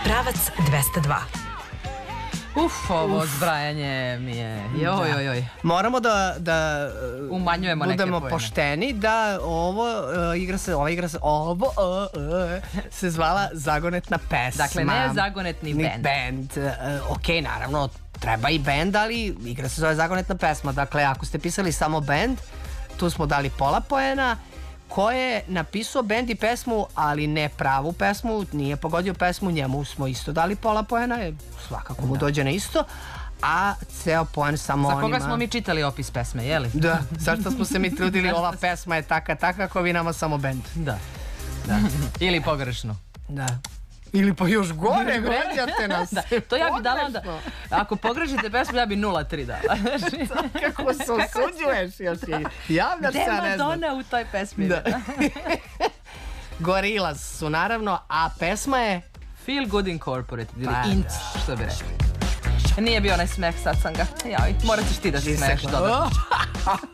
Pravac 202. Ovo zbrajanje mi je... Joj. Moramo da umanjujemo neke budemo pojene. pošteni da ova igra se zvala Zagonetna pesma. Dakle, ne zagonetni bend. Ok, naravno, treba i bend, ali igra se zove Zagonetna pesma. Dakle, ako ste pisali samo bend, tu smo dali pola poena. Ko je napisao bend i pesmu, ali ne pravu pesmu, nije pogodio pesmu, njemu smo isto dali pola poena, svakako mu dođe na isto, a ceo poen samo onima... Za koga smo mi čitali opis pesme, jeli? Da, zašto smo se mi trudili, ova pesma je taka, ako vi nama samo bend. Da. Ili pogrešno. Da. Ili pa još gore, vređate nas. To ja bi dala onda, ako pogrešite pesmu, ja bi 0,3 dala. Kako se osuđuješ još je. Javljaš se, ja ne znam. Madonna u toj pesmi. Gorillaz su naravno, a pesma je... Feel Good Incorporated, ili INC, što bi rekli. Nije bio onaj smeh, sad sam ga, morat ćeš ti da se smeješ dobro.